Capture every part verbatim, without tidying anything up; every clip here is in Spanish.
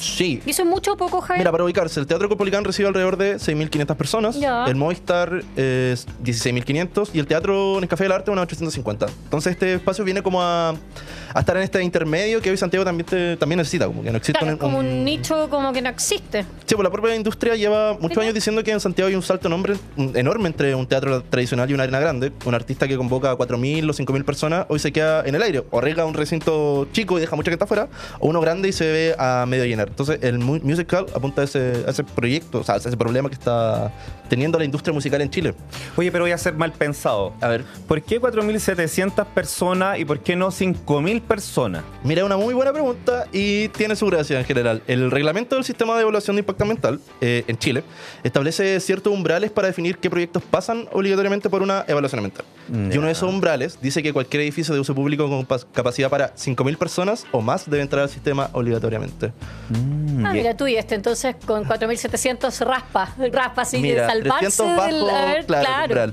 Sí. ¿Y eso es mucho o poco, Javier? Mira, para ubicarse, el Teatro Caupolicán recibe alrededor de seis mil quinientas personas, Ya. el Movistar es dieciséis mil quinientos y el Teatro Nescafé del Arte unas ochocientos cincuenta. Entonces este espacio viene como a, a estar en este intermedio que hoy Santiago también, te, también necesita, como que no existe Claro, un, es como un, un- nicho como que no existe. Sí, pues la propia industria lleva muchos Mira. años diciendo que en Santiago hay un salto enorme, un- enorme entre un teatro tradicional y una arena grande. Un artista que convoca a cuatro mil o cinco mil personas hoy se queda en el aire, o arriesga un recinto chico y deja mucha gente afuera, o uno grande y se ve a medio llenar. Entonces el mu- musical apunta a ese, a ese proyecto, o sea, a ese problema que está teniendo la industria musical en Chile. Oye, pero voy a ser mal pensado. A ver, ¿Por qué cuatro mil setecientas personas y por qué no cinco mil personas? mira, una muy buena pregunta y tiene su gracia en general. El reglamento del sistema de evaluación de impacto ambiental eh, en Chile establece ciertos umbrales para definir qué proyectos pasan obligatoriamente por una evaluación ambiental. Ya. Y uno de esos umbrales dice que cualquier edificio de uso público con pas- capacidad para cinco mil personas o más debe entrar al sistema obligatoriamente. Mm, Ah, bien. mira tú, y este entonces con cuatro mil setecientos raspa, raspa así que Mira, salvarse trescientos bajo, del... A ver, claro, claro. umbral.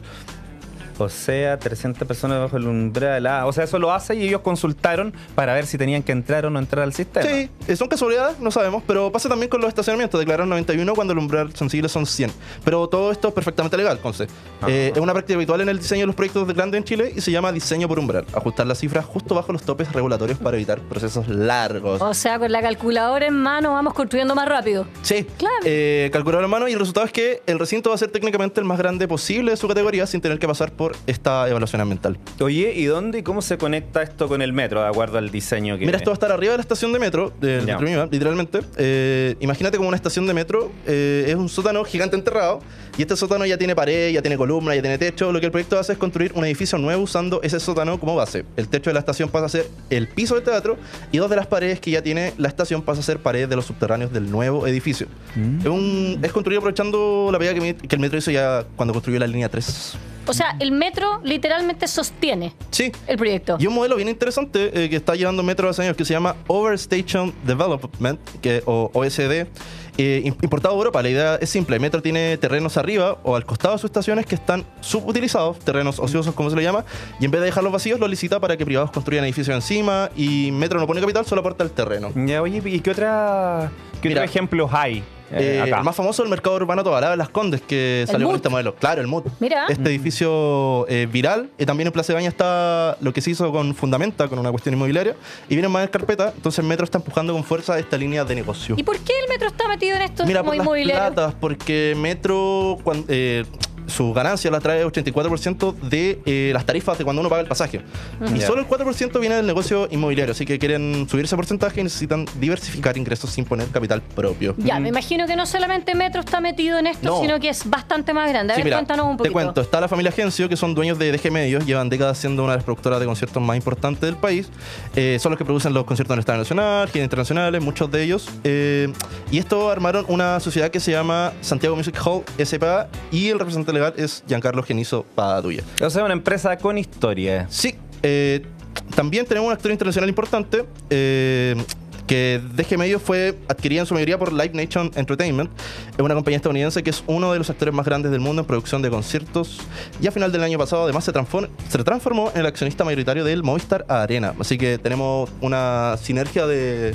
O sea, trescientas personas bajo el umbral. Ah, o sea, eso lo hace y ellos consultaron para ver si tenían que entrar o no entrar al sistema. Sí, eh, son casualidades, no sabemos, pero pasa también con los estacionamientos. Declararon noventa y uno cuando el umbral sensible son cien. Pero todo esto es perfectamente legal, Conce. Ajá. Eh, es una práctica habitual en el diseño de los proyectos de grandes en Chile y se llama diseño por umbral. Ajustar las cifras justo bajo los topes regulatorios para evitar procesos largos. O sea, con la calculadora en mano vamos construyendo más rápido. Sí, Claro. eh, calculador en mano y el resultado es que el recinto va a ser técnicamente el más grande posible de su categoría sin tener que pasar por esta evaluación ambiental. Oye, ¿y dónde y cómo se conecta esto con el metro, de acuerdo al diseño que... Mira, esto va a estar arriba de la estación de metro, del Ya. metro Ñuñoa, literalmente. Eh, imagínate como una estación de metro, eh, es un sótano gigante enterrado, y este sótano ya tiene pared, ya tiene columna, ya tiene techo. Lo que el proyecto hace es construir un edificio nuevo usando ese sótano como base. El techo de la estación pasa a ser el piso del teatro, y dos de las paredes que ya tiene la estación pasa a ser paredes de los subterráneos del nuevo edificio. Mm. Es, un, es construido aprovechando la pega que, mi- que el metro hizo ya cuando construyó la línea tres. O sea, el metro literalmente sostiene Sí. el proyecto. Y un modelo bien interesante eh, que está llevando Metro hace años que se llama Overstation Development, que, o O S D, eh, im- importado de Europa. La idea es simple: Metro tiene terrenos arriba o al costado de sus estaciones que están subutilizados, terrenos ociosos como se le llama, y en vez de dejarlos vacíos, los licita para que privados construyan edificios encima, y Metro no pone capital, solo aporta el terreno. Ya, oye, ¿y qué, otra, qué Mira, otros ejemplos hay eh, Eh, acá? el más famoso del mercado urbano Tobalaba de Las Condes, que El salió con M U T. este modelo. Claro, el M U T. Mira. Este edificio eh, viral. Y también en Plaza de Baña está lo que se hizo con Fundamenta, con una cuestión inmobiliaria. Y vienen más en carpeta. Entonces Metro está empujando con fuerza esta línea de negocio. ¿Y por qué el metro está metido en esto Mira, como por las inmobiliario? platas, porque Metro, cuan- eh, su ganancia la trae ochenta y cuatro por ciento de eh, las tarifas de cuando uno paga el pasaje. Y Ya. solo el cuatro por ciento viene del negocio inmobiliario. Así que quieren subir ese porcentaje y necesitan diversificar ingresos sin poner capital propio. Ya, me imagino que no solamente Metro está metido en esto, No. sino que es bastante más grande. A Sí, ver, mira, cuéntanos un poquito. Te cuento, está la familia Agencio, que son dueños de D G Medios, llevan décadas siendo una de las productoras de conciertos más importantes del país. Eh, son los que producen los conciertos en el Estadio Nacional, giras internacionales, muchos de ellos. Eh, y esto armaron una sociedad que se llama Santiago Music Hall S P A y el representante legal es Giancarlo Genizo Padulla. O sea, una empresa con historia. Sí, eh, también tenemos un actor internacional importante. Eh, que D G Medios fue adquirida en su mayoría por Live Nation Entertainment, es una compañía estadounidense que es uno de los actores más grandes del mundo en producción de conciertos, y a final del año pasado además se transformó, se transformó en el accionista mayoritario del Movistar Arena, así que tenemos una sinergia de,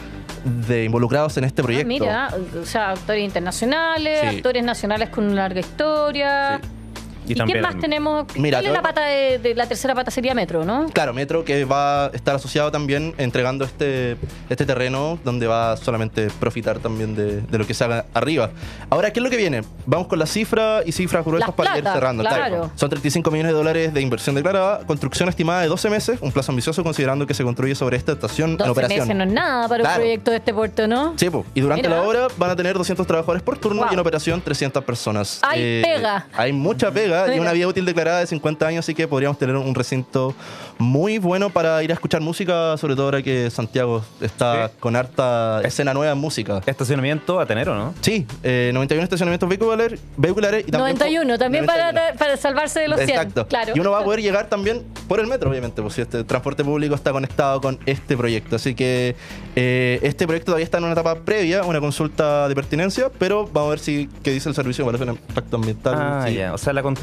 de involucrados en este Ah, proyecto. mira, o sea, actores internacionales, Sí. actores nacionales con una larga historia. Sí. ¿Y, qué también- más tenemos? Mira, ¿Cuál es la acá- pata de, de la tercera pata? Sería Metro, ¿no? Claro, Metro, que va a estar asociado también entregando este, este terreno donde va a solamente profitar también de, de lo que se haga arriba. Ahora, ¿qué es lo que viene? Vamos con la cifra y cifras gruesas Las para ir plata, cerrando. claro. Son treinta y cinco millones de dólares de inversión declarada, construcción estimada de doce meses, un plazo ambicioso considerando que se construye sobre esta estación en doce operación. meses no es nada para Claro. un proyecto de este puerto, ¿no? Sí, po. Y durante Mira. la obra van a tener doscientos trabajadores por turno Wow. y en operación trescientas personas. Hay pega. Hay mucha pega y Mira. una vida útil declarada de cincuenta años, así que podríamos tener un recinto muy bueno para ir a escuchar música, sobre todo ahora que Santiago está Sí. con harta escena nueva en música. Estacionamiento a tener, ¿o no? Sí, eh, noventa y uno estacionamientos vehiculares, vehiculares y también... noventa y uno, también noventa y uno. para, para salvarse de los cien. Exacto. Claro. Y uno va a poder llegar también por el metro, obviamente, pues si este transporte público está conectado con este proyecto. Así que eh, este proyecto todavía está en una etapa previa, una consulta de pertinencia, pero vamos a ver si qué dice el Servicio de Evaluación de Impacto Ambiental. Ah, Sí. ya. O sea, la, con-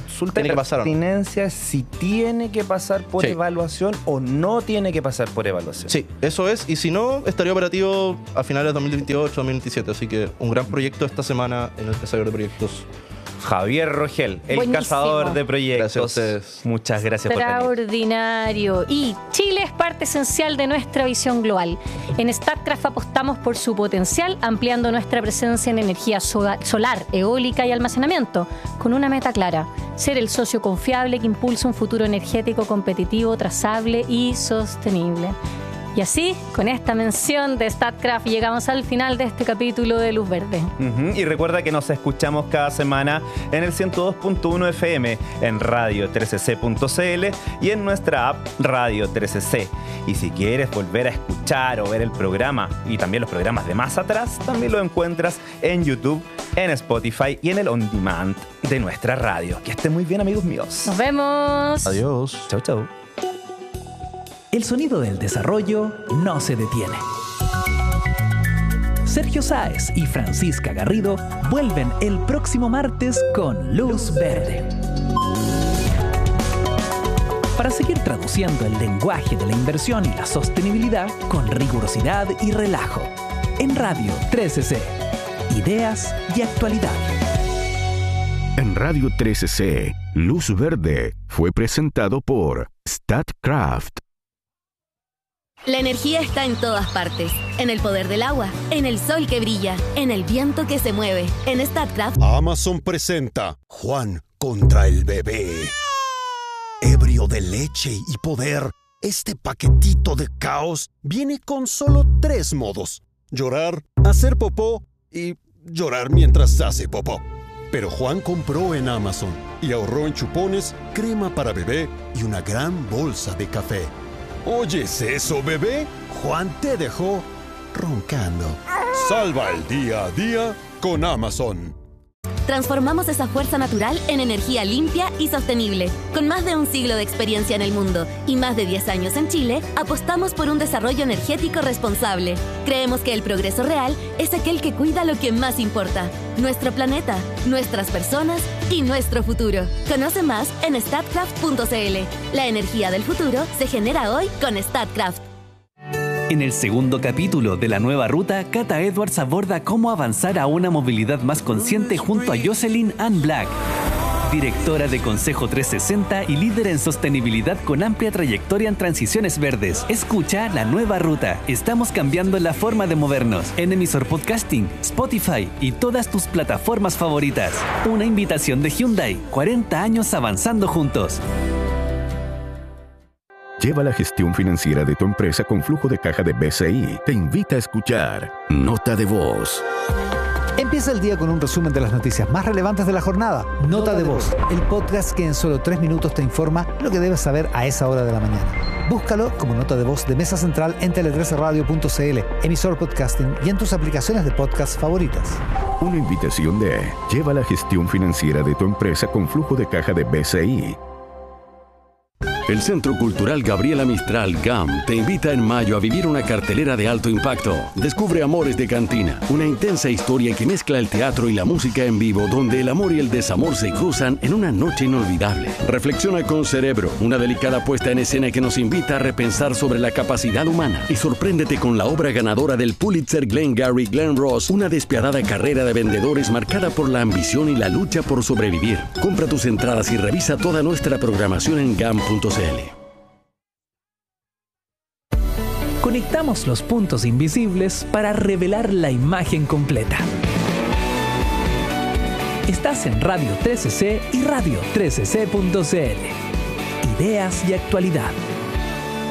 consulta Tiene de que pasar, ¿o no? pertinencia es si tiene que pasar por Sí. evaluación o no tiene que pasar por evaluación. Sí, eso es. Y si no, estaría operativo a finales de dos mil veintiocho, dos mil veintisiete. Así que un gran proyecto esta semana en el Cazador de Proyectos. Javier Rogel, el Buenísimo. cazador de proyectos. Gracias a ustedes. Muchas gracias por venir. Extraordinario. Y Chile es parte esencial de nuestra visión global. En StatCraft apostamos por su potencial, ampliando nuestra presencia en energía sola- solar, eólica y almacenamiento, con una meta clara: ser el socio confiable que impulsa un futuro energético competitivo, trazable y sostenible. Y así, con esta mención de StatCraft, llegamos al final de este capítulo de Luz Verde. Uh-huh. Y recuerda que nos escuchamos cada semana en el ciento dos punto uno F M, en radio trece c punto c l y en nuestra app Radio trece C. Y si quieres volver a escuchar o ver el programa y también los programas de más atrás, también lo encuentras en YouTube, en Spotify y en el On Demand de nuestra radio. Que estén muy bien, amigos míos. Nos vemos. Adiós. Chau, chau. El sonido del desarrollo no se detiene. Sergio Sáez y Francisca Garrido vuelven el próximo martes con Luz Verde. Para seguir traduciendo el lenguaje de la inversión y la sostenibilidad con rigurosidad y relajo. En Radio trece C. Ideas y actualidad. En Radio trece C, Luz Verde fue presentado por StatCraft. La energía está en todas partes. En el poder del agua, en el sol que brilla, en el viento que se mueve. En StatCraft, Amazon presenta Juan contra el bebé. Ebrio de leche y poder, este paquetito de caos viene con solo tres modos: llorar, hacer popó y llorar mientras hace popó. Pero Juan compró en Amazon y ahorró en chupones, crema para bebé y una gran bolsa de café. ¿Oyes eso, bebé? Juan te dejó roncando. Salva el día a día con Amazon. transformamos esa fuerza natural en energía limpia y sostenible. Con más de un siglo de experiencia en el mundo y más de diez años en Chile, apostamos por un desarrollo energético responsable. Creemos que el progreso real es aquel que cuida lo que más importa: nuestro planeta, nuestras personas y nuestro futuro. Conoce más en statcraft punto c l. La energía del futuro se genera hoy con StatCraft. En el segundo capítulo de la nueva ruta, Cata Edwards aborda cómo avanzar a una movilidad más consciente junto a Jocelyn Ann Black, directora de Consejo trescientos sesenta y líder en sostenibilidad con amplia trayectoria en transiciones verdes. Escucha La Nueva Ruta. Estamos cambiando la forma de movernos en emisor podcasting, Spotify y todas tus plataformas favoritas. Una invitación de Hyundai. cuarenta años avanzando juntos. Lleva la gestión financiera de tu empresa con Flujo de Caja de B C I. Te invita a escuchar Nota de Voz. Empieza el día con un resumen de las noticias más relevantes de la jornada. Nota de Voz, el podcast que en solo tres minutos te informa lo que debes saber a esa hora de la mañana. Búscalo como Nota de Voz de Mesa Central en tele trece radio punto c l, emisor podcasting y en tus aplicaciones de podcast favoritas. Una invitación de Lleva la gestión financiera de tu empresa con Flujo de Caja de B C I. El Centro Cultural Gabriela Mistral G A M te invita en mayo a vivir una cartelera de alto impacto. Descubre Amores de Cantina, una intensa historia que mezcla el teatro y la música en vivo, donde el amor y el desamor se cruzan en una noche inolvidable. Reflexiona con Cerebro, una delicada puesta en escena que nos invita a repensar sobre la capacidad humana. Y sorpréndete con la obra ganadora del Pulitzer Glengarry Glen Ross, una despiadada carrera de vendedores marcada por la ambición y la lucha por sobrevivir. Compra tus entradas y revisa toda nuestra programación en gam punto c l. Conectamos los puntos invisibles para revelar la imagen completa. Estás en Radio trece C y Radio trece c punto c l. Ideas y actualidad.